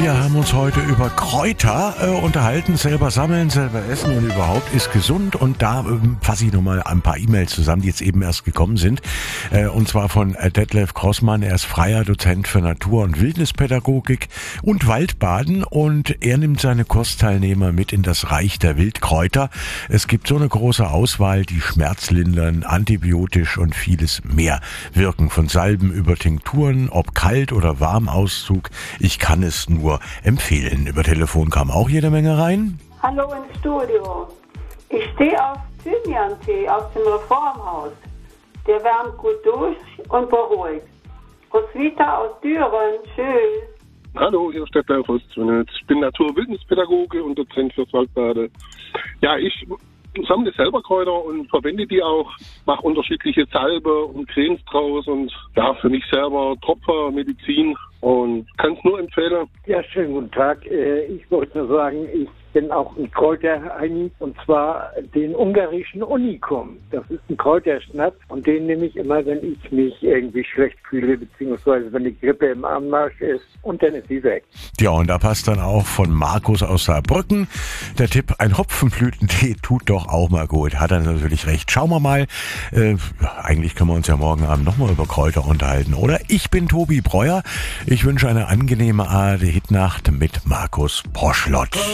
Wir haben uns heute über Kräuter unterhalten, selber sammeln, selber essen und überhaupt ist gesund. Und da fasse ich nochmal ein paar E-Mails zusammen, die jetzt eben erst gekommen sind. Und zwar von Detlef Grossmann. Er ist freier Dozent für Natur- und Wildnispädagogik und Waldbaden. Und er nimmt seine Kursteilnehmer mit in das Reich der Wildkräuter. Es gibt so eine große Auswahl, die schmerzlindern, antibiotisch und vieles mehr wirken. Von Salben über Tinkturen, ob Kalt- oder Warmauszug. Ich kann es nur empfehlen. Über Telefon kam auch jede Menge rein. Hallo ins Studio. Ich stehe auf Thymian-Tee aus dem Reformhaus. Der wärmt gut durch und beruhigt. Roswitha aus Düren. Tschüss. Hallo, hier ist Detlef Grossmann. Ich bin Natur- und Wildnispädagoge und Dozent fürs Waldbade. Ja, ich sammle selber Kräuter und verwende die auch, mache unterschiedliche Salbe und Cremes draus und ja, für mich selber Tropfer, Medizin und kann es nur empfehlen. Ja, schönen guten Tag. Ich wollte nur sagen, ich bin auch ein Kräuterheini und zwar den ungarischen Unicum. Das ist ein Kräuterschnaps und den nehme ich immer, wenn ich mich irgendwie schlecht fühle, beziehungsweise wenn die Grippe im Anmarsch ist und dann ist sie weg. Ja, und da passt dann auch von Markus aus Saarbrücken der Tipp, ein Hopfenblütentee tut doch auch mal gut. Hat er natürlich recht. Schauen wir mal, eigentlich können wir uns ja morgen Abend nochmal über Kräuter unterhalten, oder? Ich bin Tobi Breuer. Ich wünsche eine angenehme ARD-Hitnacht mit Markus Poschlott.